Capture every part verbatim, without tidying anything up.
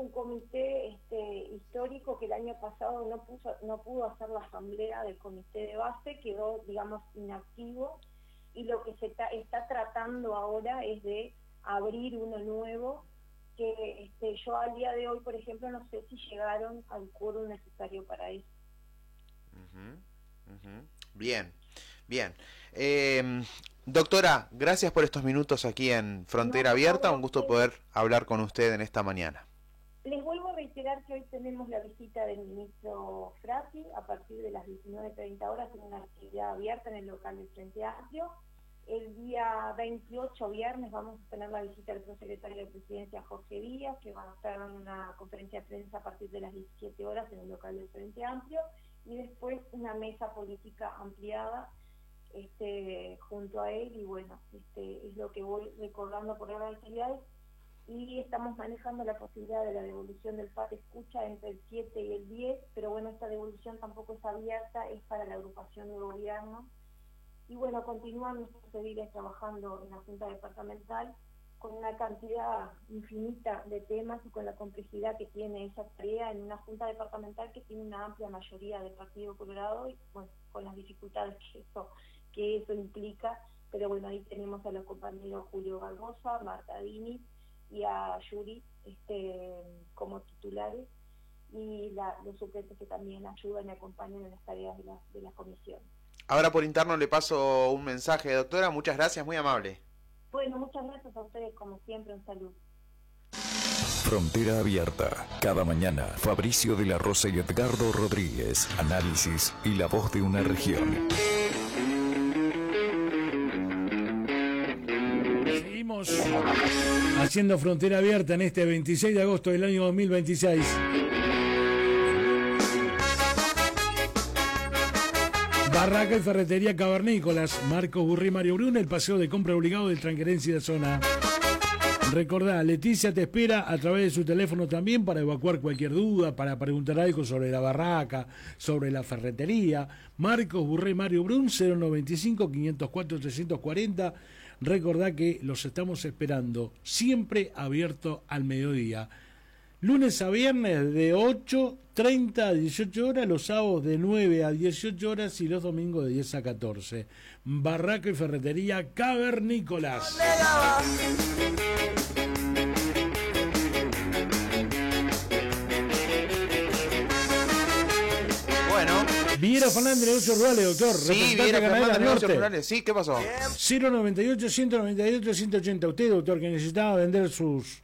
un comité este, histórico que el año pasado no, puso, no pudo hacer la asamblea del comité de base, quedó, digamos, inactivo, y lo que se ta, está tratando ahora es de abrir uno nuevo, que este, yo al día de hoy, por ejemplo, no sé si llegaron al quórum necesario para eso. Uh-huh, uh-huh. Bien, bien. Eh, doctora, gracias por estos minutos aquí en Frontera no, Abierta, un gusto poder hablar con usted en esta mañana. Les vuelvo a reiterar que hoy tenemos la visita del ministro Frati a partir de las diecinueve treinta horas en una actividad abierta en el local del Frente Amplio. El día veintiocho, viernes, vamos a tener la visita del prosecretario de Presidencia, Jorge Díaz, que va a estar en una conferencia de prensa a partir de las diecisiete horas en el local del Frente Amplio, y después una mesa política ampliada este, junto a él, y bueno, este, es lo que voy recordando por ahora de actividades, y estamos manejando la posibilidad de la devolución del P A T escucha entre el siete y el diez, pero bueno, esta devolución tampoco es abierta, es para la agrupación de gobierno. Y bueno, continúan nuestros ediles trabajando en la Junta Departamental con una cantidad infinita de temas y con la complejidad que tiene esa tarea en una Junta Departamental que tiene una amplia mayoría del Partido Colorado, y bueno, con las dificultades que eso, que eso implica, pero bueno, ahí tenemos a los compañeros Julio Barbosa, Marta Dini y a Yuri este, como titulares, y la, los suplentes que también ayudan y acompañan en las tareas de la, de la comisión. Ahora por interno le paso un mensaje, doctora, muchas gracias, muy amable. Bueno, muchas gracias a ustedes, como siempre, un saludo. Frontera Abierta, cada mañana, Fabricio de la Rosa y Edgardo Rodríguez, análisis y la voz de una región. Seguimos haciendo Frontera Abierta en este veintiséis de agosto del año dos mil veintiséis. Barraca y Ferretería Cavernícolas, Marcos Burri, Mario Brun, el paseo de compra obligado del Tranquerense de Zona. Recordá, Leticia te espera a través de su teléfono también para evacuar cualquier duda, para preguntar algo sobre la barraca, sobre la ferretería. Marcos Burri, Mario Brun, cero noventa y cinco, quinientos cuatro, trescientos cuarenta. Recordá que los estamos esperando, siempre abierto al mediodía. Lunes a viernes de ocho treinta a dieciocho horas, los sábados de nueve a dieciocho horas y los domingos de diez a catorce. Barraca y Ferretería Cavernícolas. Bueno. Viera Fernández de Negocios Rurales, doctor. Sí, Viera Fernández de Negocios Rurales. Sí, ¿qué pasó? cero noventa y ocho, ciento noventa y ocho, ciento ochenta. Usted, doctor, que necesitaba vender sus...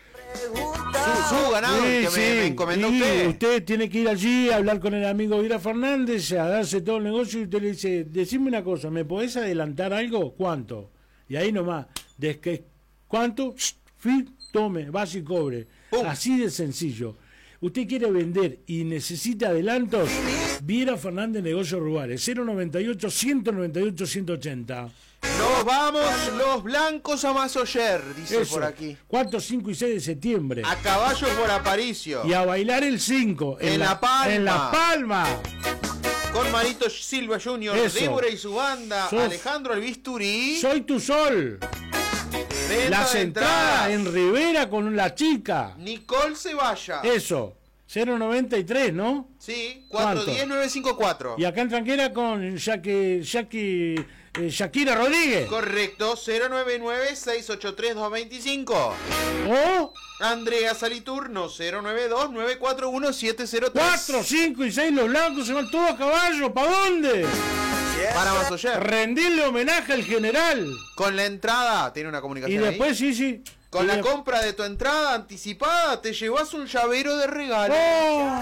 Su, su ganado sí, que sí, me, me encomendó sí, usted. Usted tiene que ir allí a hablar con el amigo Viera Fernández, a darse todo el negocio, y usted le dice, decime una cosa, ¿me podés adelantar algo? ¿Cuánto? Y ahí nomás, de que, ¿cuánto? Fit, tome, vas y cobre. ¡Pum! Así de sencillo. Usted quiere vender y necesita adelantos, Viera Fernández Negocios Rurales, cero noventa y ocho, ciento noventa y ocho, ciento ochenta. Nos vamos los blancos a Masoyer, dice Eso, por aquí. cuatro, cinco y seis de septiembre. A caballo por Aparicio. Y a bailar el cinco. En, en la, la Palma. En La Palma. Con Marito Silva junior, Eso. Débora y su banda, Sos, Alejandro el Bisturí. Soy tu sol. Venta Las entradas en Rivera con la chica. Nicole Ceballa. Eso. cero noventa y tres, ¿no? Sí, cuatro diez, nueve cinco cuatro. Y acá en Tranquera con Jackie, Jackie, eh, Shakira Rodríguez. Correcto, cero nueve nueve, seis ocho tres, dos dos cinco. ¿O? Andrea Saliturno, cero nueve dos, nueve cuatro uno, siete cero tres. cuatro, cinco y seis los blancos se van todos a caballo. ¿Para dónde? Para Masoyer. Rendirle homenaje al general. Con la entrada, tiene una comunicación Y después, ahí. sí, sí. Con y la de... compra de tu entrada anticipada te llevas un llavero de regalo. Oh.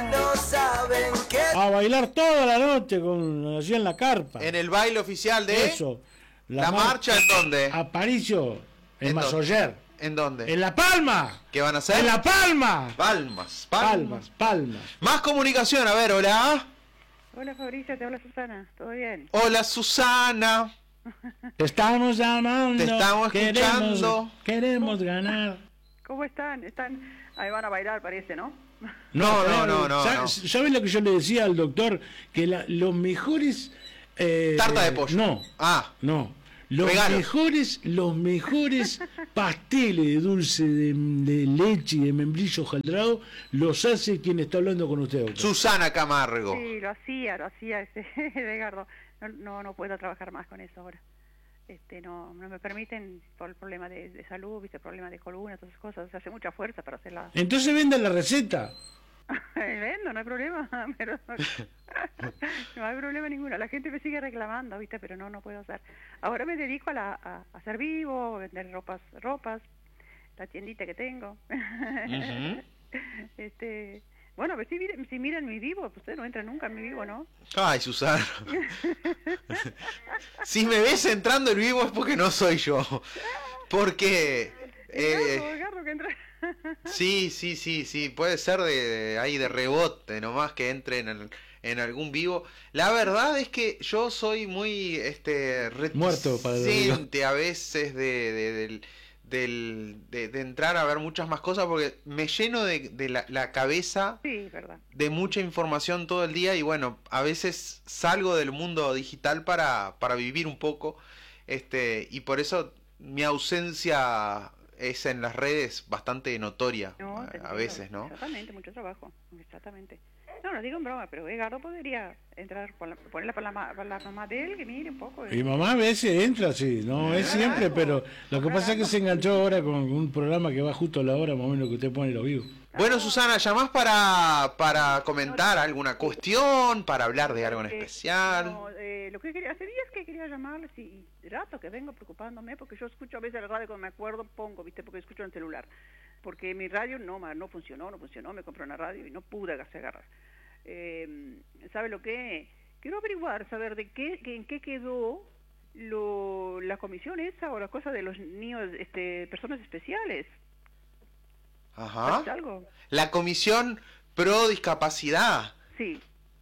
A bailar toda la noche con allí en la carpa. En el baile oficial de Eso. La, la mar... marcha en dónde? Aparicio, en, ¿En Masoyer. ¿En dónde? En La Palma. ¿Qué van a hacer? En La Palma. Palmas, palmas, palmas, palmas. Más comunicación, a ver, hola. Hola Fabricio, te habla Susana, ¿todo bien? Hola Susana. Te estamos llamando. Te estamos escuchando. Queremos, queremos ganar. ¿Cómo están? Están, ahí van a bailar, parece, ¿no? No, no, no, no. ¿Sabes, no. ¿Sabes lo que yo le decía al doctor? Que la, los mejores... Eh, Tarta de pollo. No. Ah. No. Los Regalos. mejores, los mejores pasteles de dulce de, de leche y de membrillo hojaldrado los hace quien está hablando con usted, doctor. Susana Camargo. Sí, lo hacía, lo hacía ese Edgardo. No, no, no puedo trabajar más con eso ahora. Este, no, no me permiten por el problema de, de salud, viste, problema de columna, todas esas cosas. Se hace mucha fuerza para hacerla. Entonces venda la receta. Vendo, no hay problema, pero no hay problema ninguno. La gente me sigue reclamando, viste, pero no, no puedo hacer. Ahora me dedico a, la, a, a hacer vivo, a vender ropas, ropas, la tiendita que tengo. Uh-huh. Este, bueno, pues si, miren, si miran mi vivo, pues usted no entra nunca en mi vivo, ¿no? Ay, Susana. Si me ves entrando en vivo es porque no soy yo. Porque... Eh, Edgardo, Edgardo que entra... Sí, sí, sí, sí, puede ser de, de ahí de rebote, nomás que entre en, el, en algún vivo. La verdad es que yo soy muy este muerto para reticente a veces de, de, del, del, de, de entrar a ver muchas más cosas porque me lleno de, de la, la cabeza sí, verdad. de mucha información todo el día y bueno, a veces salgo del mundo digital para, para vivir un poco este y por eso mi ausencia es en las redes bastante notoria, no, a, a veces, ¿no? Exactamente, mucho trabajo, exactamente. No, no digo en broma, pero Edgardo podría entrar, por la, ponerla para la, para la mamá de él, que mire un poco. Mi mamá a veces entra, sí, no es siempre, pero lo que pasa es que se enganchó ahora con un programa que va justo a la hora, más o menos, que usted pone los vivos. Bueno, Susana, ¿llamás para, para comentar alguna cuestión, para hablar de algo en especial? No, eh, lo que quería, hace días que quería llamarles y rato que vengo preocupándome, porque yo escucho a veces la radio cuando me acuerdo, pongo, viste, porque escucho en el celular. Porque mi radio no, no funcionó, no funcionó, me compré una radio y no pude agarrar. Eh, ¿Sabe lo que? Quiero averiguar, saber de qué, que, en qué quedó lo, la comisión esa o la cosa de los niños, este, personas especiales. Ajá. Algo? La comisión pro discapacidad. Sí.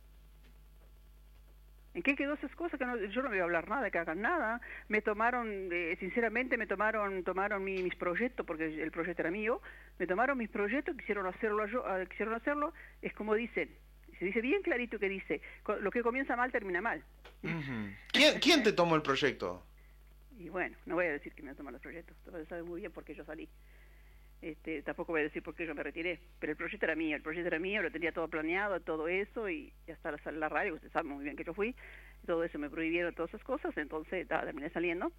¿En qué quedó esas cosas? Que no, yo no voy a hablar nada, que hagan nada. Me tomaron, eh, sinceramente, me tomaron tomaron mi, mis proyectos, porque el proyecto era mío, me tomaron mis proyectos, quisieron hacerlo, yo, uh, quisieron hacerlo, es como dicen, se dice bien clarito que dice, lo que comienza mal termina mal. Uh-huh. ¿Quién, ¿Quién te tomó el proyecto? Y bueno, no voy a decir que me toman los proyectos, usted sabe muy bien por qué yo salí. Este, tampoco voy a decir por qué yo me retiré, pero el proyecto era mío, el proyecto era mío, lo tenía todo planeado, todo eso, y hasta la, la radio, usted sabe muy bien que yo fui, todo eso me prohibieron, todas esas cosas, entonces ta, terminé saliendo,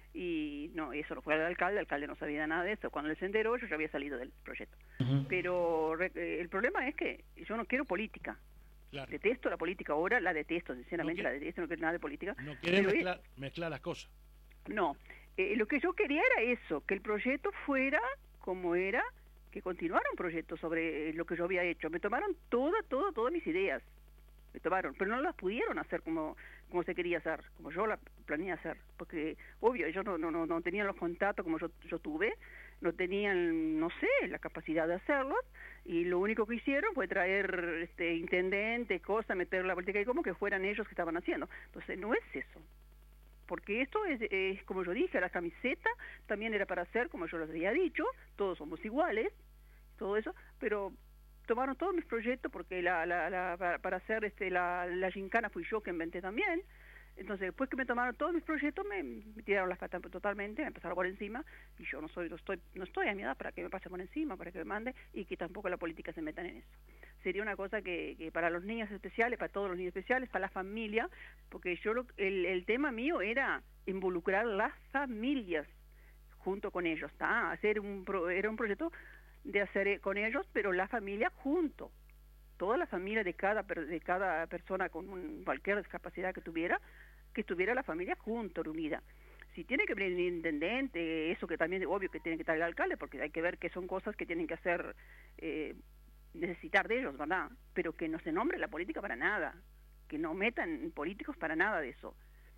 y no, eso no fue al alcalde, el alcalde no sabía nada de eso, cuando él se enteró yo ya había salido del proyecto. Uh-huh. Pero eh, el problema es que yo no quiero política, claro. Detesto la política ahora, la detesto, sinceramente no la detesto, no quiero nada de política. No quiere mezclar, es, mezclar las cosas. No, eh, lo que yo quería era eso, que el proyecto fuera como era, que continuara un proyecto sobre lo que yo había hecho. Me tomaron todas, todas, todas mis ideas. Me tomaron, pero no las pudieron hacer como, como se quería hacer, como yo la planeé hacer. Porque, obvio, ellos no, no, no, no tenían los contactos como yo, yo tuve, no tenían, no sé, la capacidad de hacerlos, y lo único que hicieron fue traer este intendente, cosas, meter la política y como que fueran ellos que estaban haciendo. Entonces, no es eso. Porque esto es, es, como yo dije, la camiseta también era para hacer, como yo les había dicho, todos somos iguales, todo eso, pero tomaron todos mis proyectos, porque la, la, la, para, para hacer este, la, la gincana fui yo que inventé también. Entonces, después que me tomaron todos mis proyectos, me, me tiraron las patas totalmente, me pasaron por encima, y yo no soy, no estoy, no estoy a mi edad para que me pase por encima, para que me mande, y que tampoco la política se metan en eso. Sería una cosa que, que para los niños especiales, para todos los niños especiales, para la familia, porque yo lo, el, el tema mío era involucrar las familias junto con ellos, ¿tá? Hacer un pro, era un proyecto de hacer con ellos, pero la familia junto. Toda la familia de cada de cada persona con un, cualquier discapacidad que tuviera, que estuviera la familia junto, unida. Si tiene que venir el intendente, eso que también es obvio que tiene que estar el alcalde, porque hay que ver que son cosas que tienen que hacer, eh, necesitar de ellos, ¿verdad? Pero que no se nombre la política para nada, que no metan políticos para nada de eso.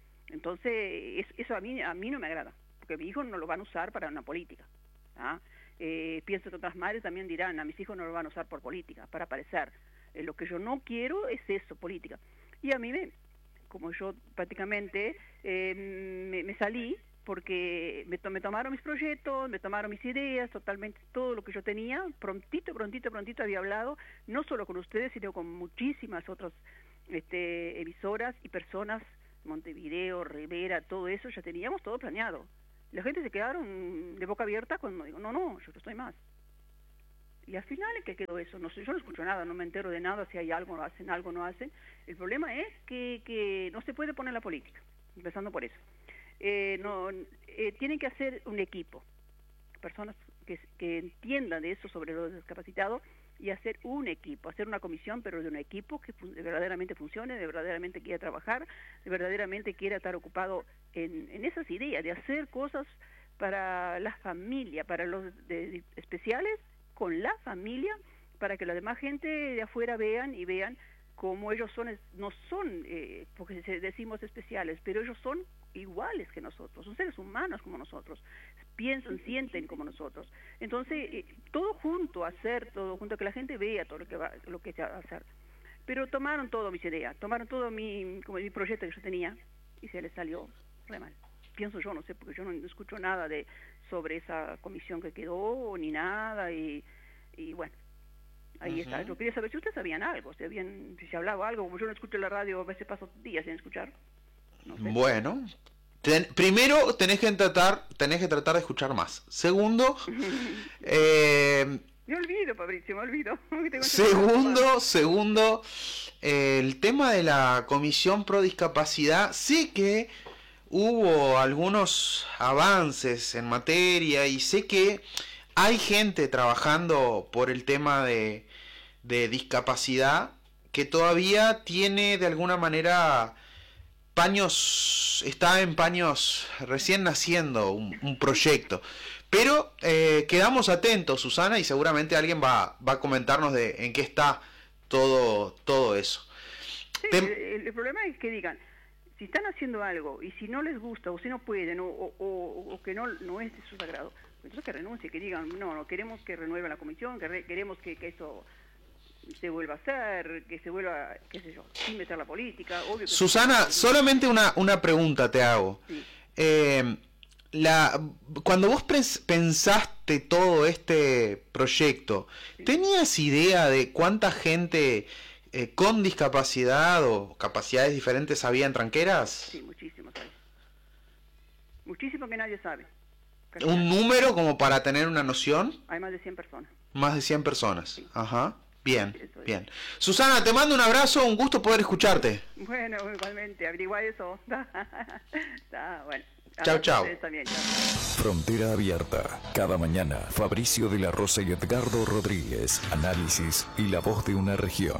Entonces, es, eso a mí a mí no me agrada, porque mi hijo no lo van a usar para una política, ¿ah? Eh, pienso que otras madres también dirán, a mis hijos no lo van a usar por política, para aparecer. Eh, lo que yo no quiero es eso, política. Y a mí, me, como yo prácticamente eh, me, me salí, porque me, to me tomaron mis proyectos, me tomaron mis ideas, totalmente todo lo que yo tenía, prontito, prontito, prontito había hablado, no solo con ustedes, sino con muchísimas otras este, emisoras y personas Montevideo, Rivera, todo eso, ya teníamos todo planeado. La gente se quedaron de boca abierta cuando digo, no, no, yo no estoy más. Y al final, ¿en qué quedó eso? No sé, yo no escucho nada, no me entero de nada, si hay algo, hacen algo, no hacen. El problema es que, que no se puede poner la política, empezando por eso. Eh, no, eh, tienen que hacer un equipo, personas que, que entiendan de eso sobre los discapacitados, y hacer un equipo, hacer una comisión, pero de un equipo que fun- verdaderamente funcione, de verdaderamente quiera trabajar, de verdaderamente quiera estar ocupado en, en esas ideas, de hacer cosas para la familia, para los de, de, especiales, con la familia, para que la demás gente de afuera vean y vean cómo ellos son, no son, eh, porque decimos especiales, pero ellos son iguales que nosotros, son seres humanos como nosotros, piensan, sienten como nosotros. Entonces, eh, todo junto, hacer todo junto, que la gente vea todo lo que va, lo que se va a hacer. Pero tomaron todo mis ideas, tomaron todo mi, como mi proyecto que yo tenía, y se les salió re mal. Pienso yo, no sé, porque yo no, no escucho nada de sobre esa comisión que quedó, ni nada, y, y bueno, ahí uh-huh. está. Yo quería saber si ustedes sabían algo, si, habían, si se hablaba algo, como yo no escucho la radio, a veces paso días sin escuchar. No sé. Bueno, ten, primero tenés que tratar, tenés que tratar de escuchar más. Segundo, eh, me olvido, Fabricio, me olvido. Segundo, segundo, eh, el tema de la Comisión Pro Discapacidad, sí que hubo algunos avances en materia y sé que hay gente trabajando por el tema de, de discapacidad que todavía tiene de alguna manera paños, está en paños recién naciendo un, un proyecto. Pero eh, quedamos atentos, Susana, y seguramente alguien va, va a comentarnos de en qué está todo, todo eso. Sí, Te... el, el problema es que digan, si están haciendo algo y si no les gusta o si no pueden o, o, o, o que no, no es de su sagrado, entonces que renuncien, que digan, no, no queremos que renueven la comisión, que re, queremos que, que eso se vuelva a hacer, que se vuelva, qué sé yo, sin meter la política. Obvio que Susana, se... solamente una, una pregunta te hago. Sí. Eh, la, cuando vos pensaste todo este proyecto, sí. ¿tenías idea de cuánta gente eh, con discapacidad o capacidades diferentes había en Tranqueras? Sí, muchísimo, ¿sabes? Muchísimo que nadie sabe. Casi ¿Un nadie. número como para tener una noción? Hay más de cien personas. Más de cien personas, sí. Ajá. Bien, bien. Susana, te mando un abrazo, un gusto poder escucharte. Bueno, igualmente, averigua eso. Está bueno. Chau, chau. También, chau. Frontera Abierta. Cada mañana, Fabricio de la Rosa y Edgardo Rodríguez. Análisis y la voz de una región.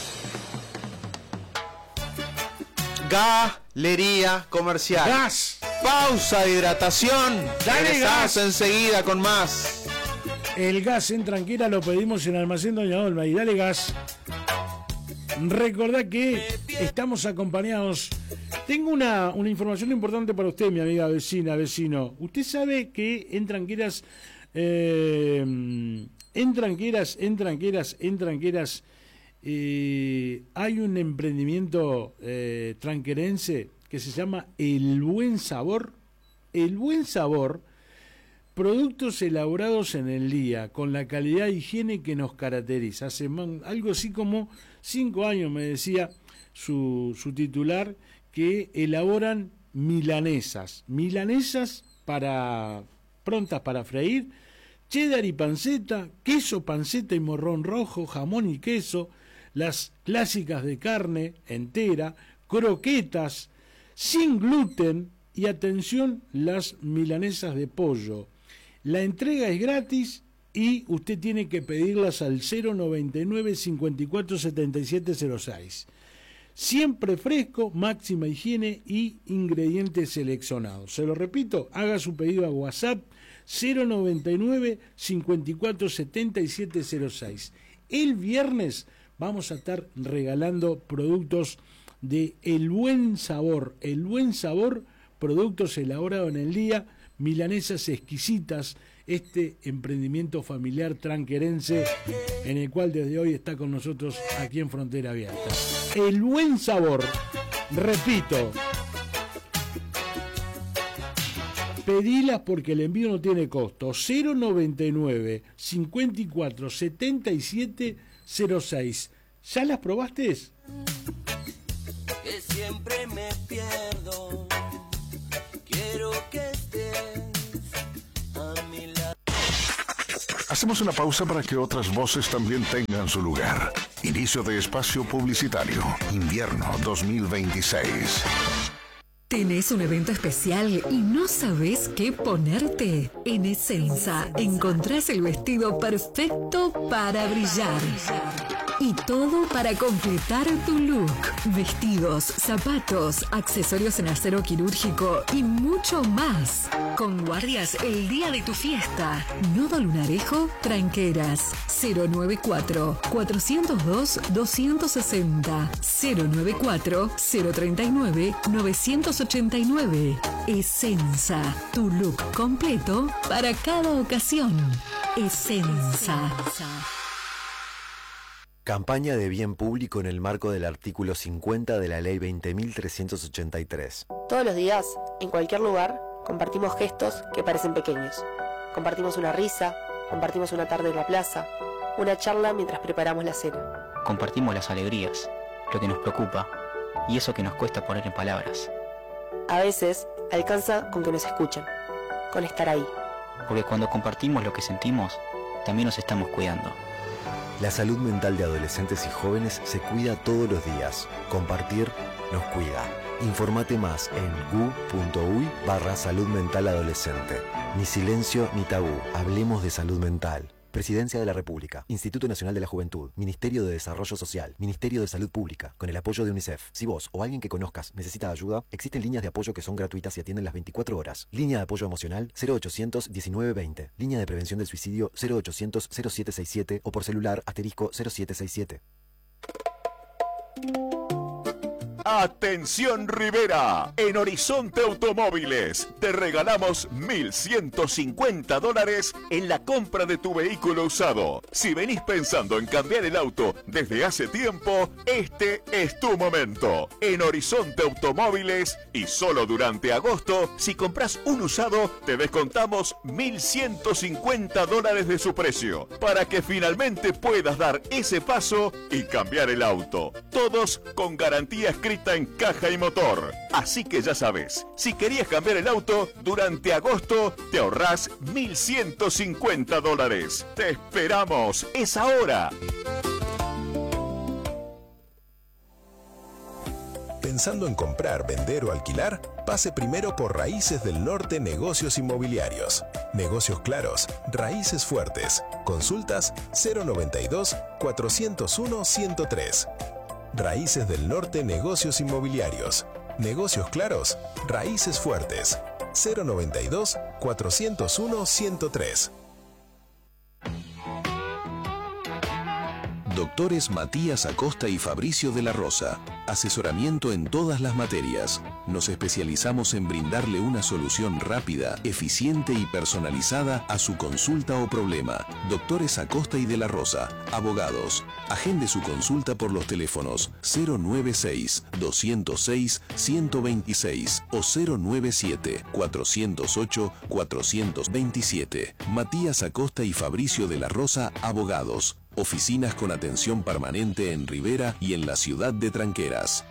Galería Comercial. Gas. Pausa de hidratación. Dale, Regresamos gas. enseguida con más. El gas en Tranquera lo pedimos en Almacén Doña Olma y dale gas. Recordá que estamos acompañados. Tengo una, una información importante para usted, mi amiga vecina, vecino. Usted sabe que en Tranqueras, eh, en Tranqueras, en Tranqueras, en Tranqueras, eh, hay un emprendimiento eh, tranquerense que se llama El Buen Sabor. El Buen Sabor. Productos elaborados en el día, con la calidad e higiene que nos caracteriza. Hace man, algo así como cinco años, me decía su, su titular, que elaboran milanesas. Milanesas para prontas para freír, cheddar y panceta, queso, panceta y morrón rojo, jamón y queso, las clásicas de carne entera, croquetas, sin gluten y, atención, las milanesas de pollo. La entrega es gratis y usted tiene que pedirlas al cero noventa y nueve, cincuenta y cuatro, setenta y siete cero seis. Siempre fresco, máxima higiene y ingredientes seleccionados. Se lo repito, haga su pedido a WhatsApp cero noventa y nueve, cincuenta y cuatro, setenta y siete cero seis. El viernes vamos a estar regalando productos de El Buen Sabor. El Buen Sabor, productos elaborados en el día, milanesas exquisitas, este emprendimiento familiar tranquerense en el cual desde hoy está con nosotros aquí en Frontera Abierta. El Buen Sabor, repito, pedilas porque el envío no tiene costo. Cero noventa y nueve, cincuenta y cuatro, setenta y siete cero seis. ¿Ya las probaste? siempre me pierdo. Quiero que estés a mi lado. Hacemos una pausa para que otras voces también tengan su lugar. Inicio de espacio publicitario. Invierno dos mil veintiséis. ¿Tenés un evento especial y no sabés qué ponerte? En Essenza encontrás el vestido perfecto para brillar. Y todo para completar tu look. Vestidos, zapatos, accesorios en acero quirúrgico y mucho más. Con guardias el día de tu fiesta. Nodo Lunarejo, Tranqueras. cero noventa y cuatro, cuatrocientos dos, doscientos sesenta. cero noventa y cuatro, cero treinta y nueve, novecientos ochenta y nueve. Essenza, tu look completo para cada ocasión. Essenza. Campaña de bien público en el marco del artículo cincuenta de la Ley veinte mil trescientos ochenta y tres. Todos los días, en cualquier lugar, compartimos gestos que parecen pequeños. Compartimos una risa, compartimos una tarde en la plaza, una charla mientras preparamos la cena. Compartimos las alegrías, lo que nos preocupa y eso que nos cuesta poner en palabras. A veces, alcanza con que nos escuchen, con estar ahí. Porque cuando compartimos lo que sentimos, también nos estamos cuidando. La salud mental de adolescentes y jóvenes se cuida todos los días. Compartir nos cuida. Informate más en gu.uy barra salud mental adolescente. Ni silencio ni tabú. Hablemos de salud mental. Presidencia de la República, Instituto Nacional de la Juventud, Ministerio de Desarrollo Social, Ministerio de Salud Pública, con el apoyo de UNICEF. Si vos o alguien que conozcas necesita ayuda, existen líneas de apoyo que son gratuitas y atienden las veinticuatro horas. Línea de apoyo emocional cero ochocientos diecinueve veinte. Línea de prevención del suicidio cero ochocientos cero siete sesenta y siete o por celular asterisco cero siete sesenta y siete. Atención Rivera, en Horizonte Automóviles te regalamos mil ciento cincuenta dólares en la compra de tu vehículo usado. Si venís pensando en cambiar el auto desde hace tiempo, este es tu momento. En Horizonte Automóviles y solo durante agosto, si compras un usado, te descontamos mil ciento cincuenta dólares de su precio para que finalmente puedas dar ese paso y cambiar el auto. Todos con garantía escrita en caja y motor. Así que ya sabes, si querías cambiar el auto, durante agosto te ahorrás mil ciento cincuenta dólares. Te esperamos, es ahora. Pensando en comprar, vender o alquilar, pase primero por Raíces del Norte Negocios Inmobiliarios. Negocios claros, raíces fuertes. Consultas cero noventa y dos, cuatrocientos uno, ciento tres. Raíces del Norte Negocios Inmobiliarios. Negocios claros, raíces fuertes. cero noventa y dos, cuatrocientos uno, ciento tres. Doctores Matías Acosta y Fabricio de la Rosa. Asesoramiento en todas las materias. Nos especializamos en brindarle una solución rápida, eficiente y personalizada a su consulta o problema. Doctores Acosta y de la Rosa. Abogados. Agende su consulta por los teléfonos cero noventa y seis, doscientos seis, ciento veintiséis o cero noventa y siete, cuatrocientos ocho, cuatrocientos veintisiete. Matías Acosta y Fabricio de la Rosa, abogados. Oficinas con atención permanente en Rivera y en la ciudad de Tranqueras.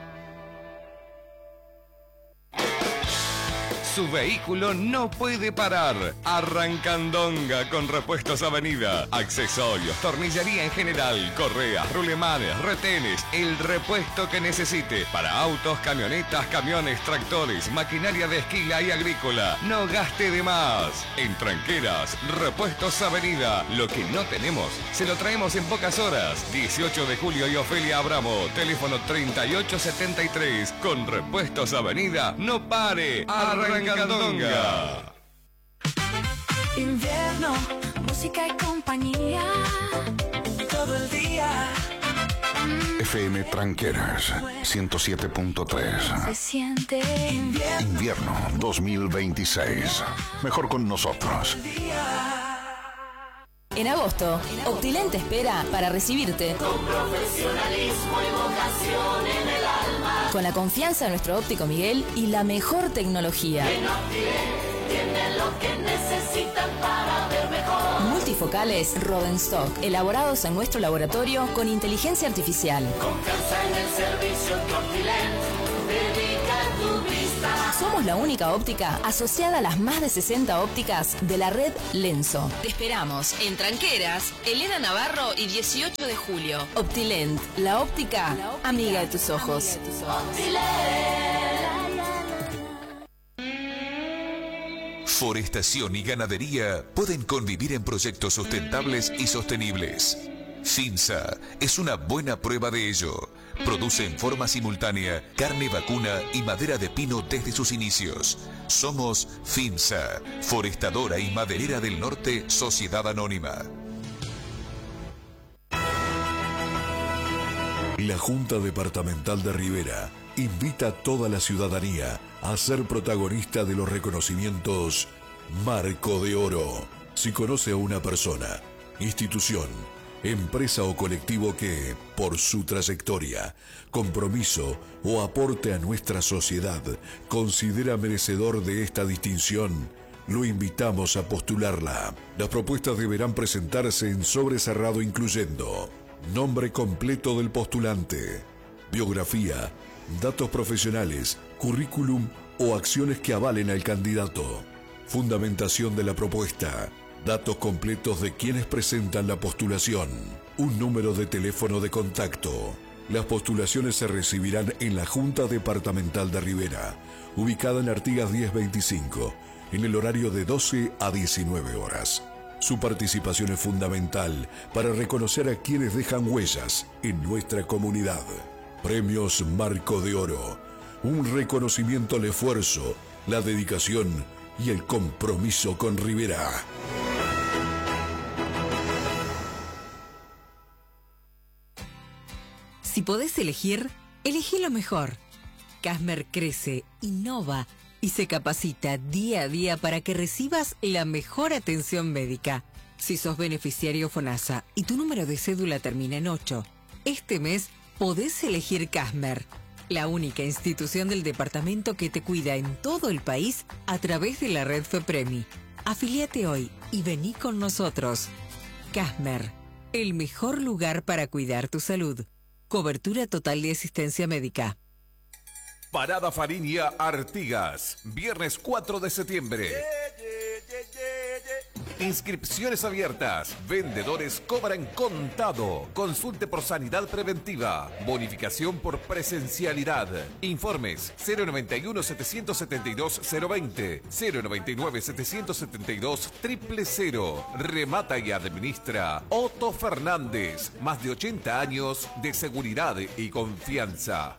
Su vehículo no puede parar. Arrancandonga con Repuestos Avenida. Accesorios, tornillería en general, correas, rulemanes, retenes, el repuesto que necesite. Para autos, camionetas, camiones, tractores, maquinaria de esquila y agrícola. No gaste de más. En Tranqueras, Repuestos Avenida. Lo que no tenemos, se lo traemos en pocas horas. dieciocho de julio y Ofelia Abramo. Teléfono treinta y ocho setenta y tres. Con Repuestos Avenida, no pare. Arrancandonga. Invierno, música y compañía. Todo el día. F M Tranqueras ciento siete punto tres. Se siente invierno. Invierno dos mil veintiséis. Mejor con nosotros. En agosto, Optilén te espera para recibirte con profesionalismo y vocación en el alma. Con la confianza de nuestro óptico Miguel y la mejor tecnología. En Optilén tienen lo que necesitan para ver mejor. Multi multifocales Rodenstock, elaborados en nuestro laboratorio con inteligencia artificial. Confianza en el servicio que Optilent dedica a tu vista. Somos la única óptica asociada a las más de sesenta ópticas de la red Lenso. Te esperamos en Tranqueras, Elena Navarro y dieciocho de julio. Optilent, la óptica, la óptica amiga de tus ojos. Forestación y ganadería pueden convivir en proyectos sustentables y sostenibles. FINSA es una buena prueba de ello. Produce en forma simultánea carne vacuna y madera de pino desde sus inicios. Somos FINSA, Forestadora y Maderera del Norte, Sociedad Anónima. La Junta Departamental de Rivera invita a toda la ciudadanía a ser protagonista de los reconocimientos Marco de Oro. Si conoce a una persona, institución, empresa o colectivo que, por su trayectoria, compromiso o aporte a nuestra sociedad, considera merecedor de esta distinción, lo invitamos a postularla. Las propuestas deberán presentarse en sobre cerrado incluyendo nombre completo del postulante, biografía, datos profesionales, currículum o acciones que avalen al candidato, fundamentación de la propuesta, datos completos de quienes presentan la postulación, un número de teléfono de contacto. Las postulaciones se recibirán en la Junta Departamental de Rivera, ubicada en Artigas diez veinticinco, en el horario de doce a diecinueve horas. Su participación es fundamental para reconocer a quienes dejan huellas en nuestra comunidad. Premios Marco de Oro, un reconocimiento al esfuerzo, la dedicación y el compromiso con Rivera. Si podés elegir, elegí lo mejor. Casmer crece, innova y se capacita día a día para que recibas la mejor atención médica. Si sos beneficiario FONASA y tu número de cédula termina en ocho, este mes podés elegir Casmer, la única institución del departamento que te cuida en todo el país a través de la red FEPREMI. Afiliate hoy y vení con nosotros. Casmer, el mejor lugar para cuidar tu salud. Cobertura total de asistencia médica. Parada Fariña Artigas, viernes cuatro de septiembre. Inscripciones abiertas. Vendedores cobran contado. Consulte por sanidad preventiva. Bonificación por presencialidad. Informes cero noventa y uno, setecientos setenta y dos, cero veinte, cero noventa y nueve, setecientos setenta y dos, cero cero. Remata y administra Otto Fernández. Más de ochenta años de seguridad y confianza.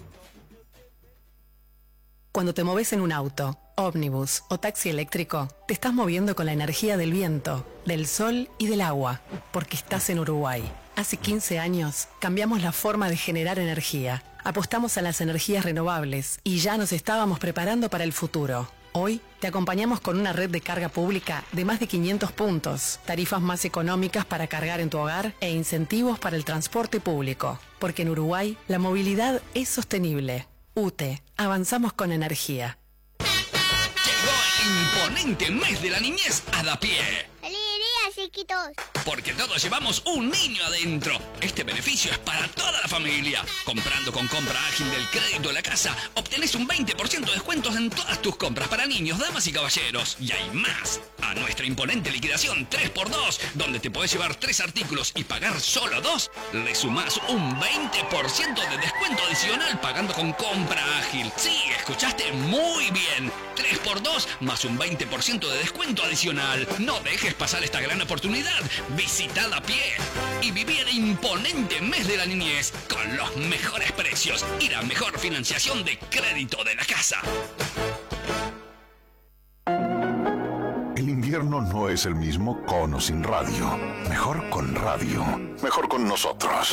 Cuando te moves en un auto, ómnibus o taxi eléctrico, te estás moviendo con la energía del viento, del sol y del agua, porque estás en Uruguay. Hace quince años cambiamos la forma de generar energía, apostamos a las energías renovables y ya nos estábamos preparando para el futuro. Hoy te acompañamos con una red de carga pública de más de quinientos puntos, tarifas más económicas para cargar en tu hogar e incentivos para el transporte público, porque en Uruguay la movilidad es sostenible. U T E, avanzamos con energía. Llegó el imponente mes de la niñez a da pie. ¡Feliz día, chiquitos! Porque todos llevamos un niño adentro. Este beneficio es para toda la familia. Comprando con compra ágil del crédito de la casa, obtenés un veinte por ciento de descuentos en todas tus compras para niños, damas y caballeros. Y hay más. A nuestra imponente liquidación tres por dos, donde te podés llevar tres artículos y pagar solo dos, le sumás un veinte por ciento de descuento adicional pagando con compra ágil. Sí, escuchaste muy bien. tres por dos más un veinte por ciento de descuento adicional. No dejes pasar esta gran oportunidad. Visitad a pie y viví el imponente mes de la niñez con los mejores precios y la mejor financiación de crédito de la casa. El invierno no es el mismo con o sin radio. Mejor con radio. Mejor con nosotros.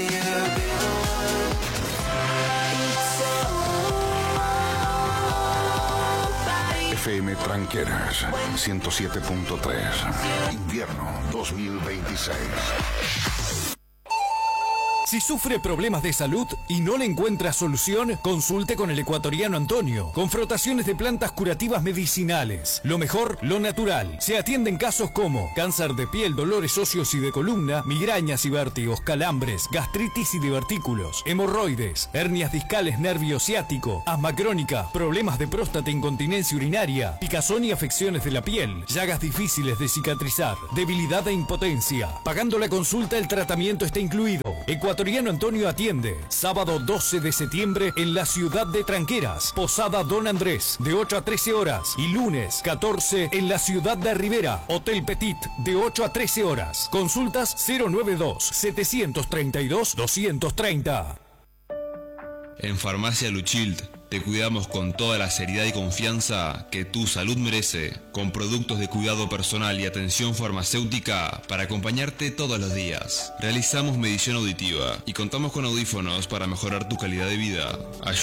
F M Tranqueras ciento siete punto tres. Invierno dos mil veintiséis. Si sufre problemas de salud y no le encuentra solución, consulte con el ecuatoriano Antonio, con frotaciones de plantas curativas medicinales. Lo mejor, lo natural. Se atienden casos como cáncer de piel, dolores óseos y de columna, migrañas y vértigos, calambres, gastritis y divertículos, hemorroides, hernias discales, nervio ciático, asma crónica, problemas de próstata, incontinencia urinaria, picazón y afecciones de la piel, llagas difíciles de cicatrizar, debilidad e impotencia. Pagando la consulta, el tratamiento está incluido. Ecuatoriano Antonio atiende sábado doce de septiembre en la ciudad de Tranqueras, Posada Don Andrés, de ocho a trece horas, y lunes catorce en la ciudad de Rivera, Hotel Petit, de ocho a trece horas. Consultas cero nueve dos, setecientos treinta y dos, doscientos treinta. En Farmacia Luchild te cuidamos con toda la seriedad y confianza que tu salud merece, con productos de cuidado personal y atención farmacéutica para acompañarte todos los días. Realizamos medición auditiva y contamos con audífonos para mejorar tu calidad de vida.